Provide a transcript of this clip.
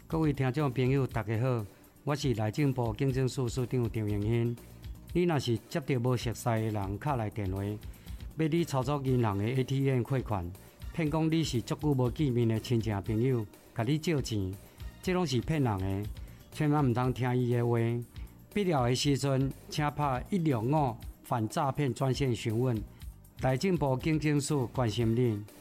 各位听众朋友，大家好，我是内政部警政署署长张荣兴。你若是接到无熟悉的人敲来电话，要你操作银行的 ATM 汇款，骗讲你是足久无见面的亲戚朋友，甲你借钱，这拢是骗人的，千万唔通听伊的话。必要的时阵，请拍165反诈骗专线询问。内政部警政署关心你。